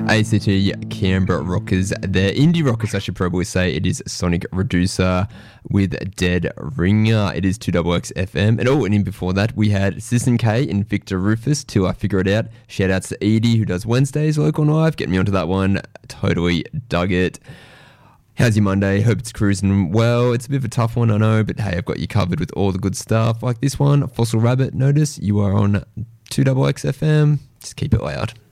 ACT Canberra Rockers. They're indie rockers, I should probably say. It is Sonic Reducer with Dead Ringer. It is 2XX FM. And in before that, we had Sisson K and Victor Rufus to Figure It Out. Shout outs to Edie, who does Wednesdays, Local Knife. Get me onto that one. Totally dug it. How's your Monday? Hope it's cruising well. It's a bit of a tough one, I know, but hey, I've got you covered with all the good stuff. Like this one, Fossil Rabbit. Notice you are on 2XX FM. Just keep it loud.